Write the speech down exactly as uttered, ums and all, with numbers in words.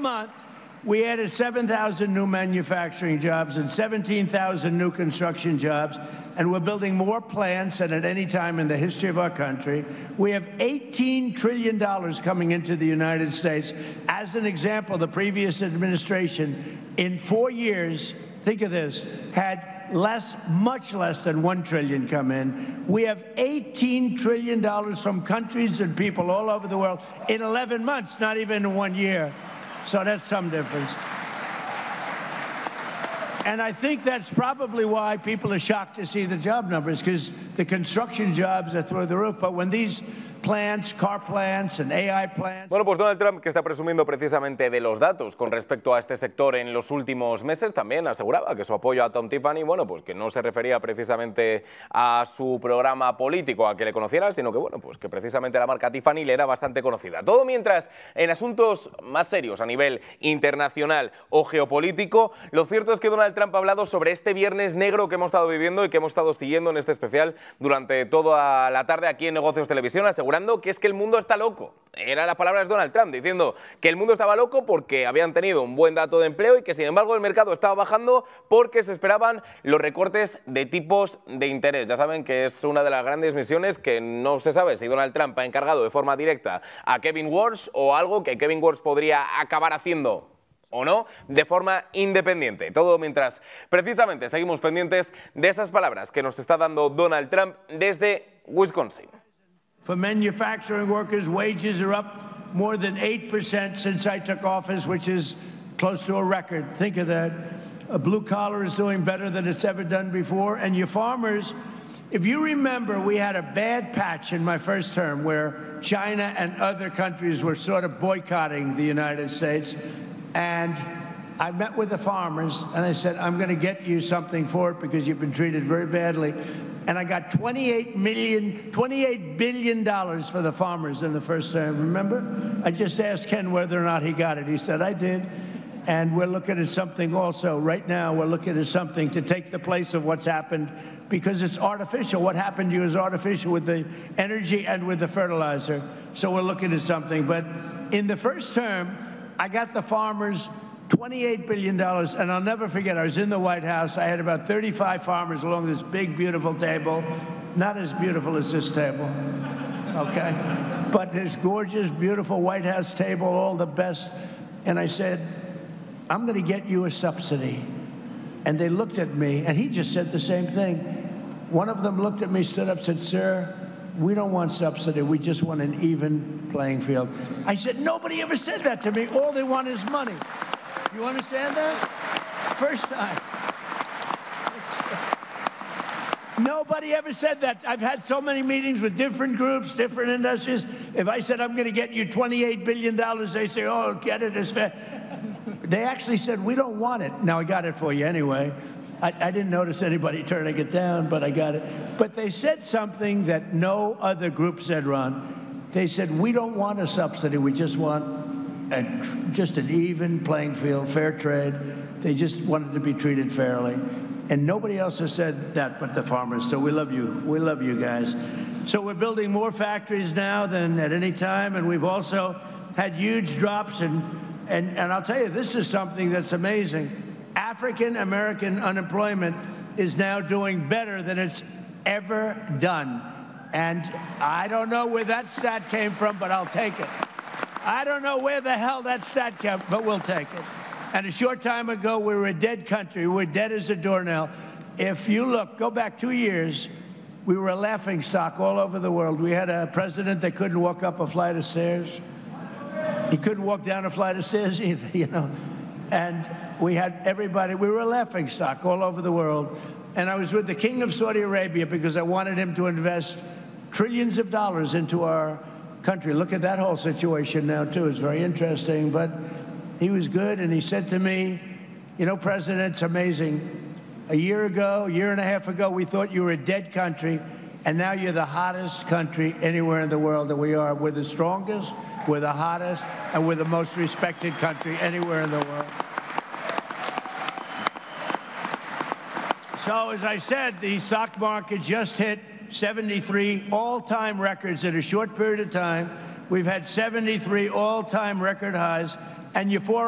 month, we added seven thousand new manufacturing jobs and seventeen thousand new construction jobs, and we're building more plants than at any time in the history of our country. We have eighteen trillion dollars coming into the United States. As an example, the previous administration, in four years, think of this, had less, much less than one trillion dollars come in. We have eighteen trillion dollars from countries and people all over the world in eleven months, not even in one year. So that's some difference. And I think that's probably why people are shocked to see the job numbers, because the construction jobs are through the roof. But when these plants, car plants and A I plants... Bueno, pues Donald Trump, que está presumiendo precisamente de los datos con respecto a este sector en los últimos meses, también aseguraba que su apoyo a Tom Tiffany, bueno, pues que no se refería precisamente a su programa político, a que le conociera, sino que, bueno, pues que precisamente la marca Tiffany le era bastante conocida. Todo mientras, en asuntos más serios a nivel internacional o geopolítico, lo cierto es que Donald Trump ha hablado sobre este viernes negro que hemos estado viviendo y que hemos estado siguiendo en este especial durante toda la tarde aquí en Negocios Televisión, asegurando que es que el mundo está loco. Eran las palabras de Donald Trump, diciendo que el mundo estaba loco porque habían tenido un buen dato de empleo y que, sin embargo, el mercado estaba bajando porque se esperaban los recortes de tipos de interés. Ya saben que es una de las grandes misiones que no se sabe si Donald Trump ha encargado de forma directa a Kevin Warsh o algo que Kevin Warsh podría acabar haciendo o no, de forma independiente. Todo mientras, precisamente, seguimos pendientes de esas palabras que nos está dando Donald Trump desde Wisconsin. For manufacturing workers, wages are up more than eight percent since I took office, which is close to a record. Think of that. A blue collar is doing better than it's ever done before. And your farmers, if you remember, we had a bad patch in my first term where China and other countries were sort of boycotting the United States. And I met with the farmers and I said, I'm going to get you something for it because you've been treated very badly. And I got twenty-eight million, twenty-eight billion dollars for the farmers in the first term, remember? I just asked Ken whether or not he got it. He said, I did. And we're looking at something also. Right now, we're looking at something to take the place of what's happened because it's artificial. What happened to you is artificial with the energy and with the fertilizer. So we're looking at something. But in the first term, I got the farmers twenty-eight billion dollars, and I'll never forget, I was in the White House. I had about thirty-five farmers along this big, beautiful table. Not as beautiful as this table, okay? But this gorgeous, beautiful White House table, all the best. And I said, I'm going to get you a subsidy. And they looked at me, and he just said the same thing. One of them looked at me, stood up, said, sir, we don't want subsidy. We just want an even playing field. I said, nobody ever said that to me. All they want is money. You understand that? First time. Nobody ever said that. I've had so many meetings with different groups, different industries. If I said, I'm going to get you twenty-eight billion dollars, they say, oh, get it as fast. They actually said, we don't want it. Now, I got it for you anyway. I, I didn't notice anybody turning it down, but I got it. But they said something that no other group said, Ron. They said, we don't want a subsidy. We just want a, just an even playing field, fair trade. They just wanted to be treated fairly. And nobody else has said that but the farmers. So we love you. We love you guys. So we're building more factories now than at any time. And we've also had huge drops. And, and, and I'll tell you, this is something that's amazing. African-American unemployment is now doing better than it's ever done. And I don't know where that stat came from, but I'll take it. I don't know where the hell that stat came from, but we'll take it. And a short time ago, we were a dead country. We were dead as a doornail. If you look, go back two years, we were a laughing stock all over the world. We had a president that couldn't walk up a flight of stairs. He couldn't walk down a flight of stairs either, you know. And we had everybody, we were a laughing stock all over the world. And I was with the King of Saudi Arabia because I wanted him to invest trillions of dollars into our country. Look at that whole situation now, too. It's very interesting. But he was good, and he said to me, you know, President, it's amazing. A year ago, a year and a half ago, we thought you were a dead country, and now you're the hottest country anywhere in the world that we are. We're the strongest, we're the hottest, and we're the most respected country anywhere in the world. So, as I said, the stock market just hit seventy-three all-time records in a short period of time. We've had seventy-three all-time record highs, and your four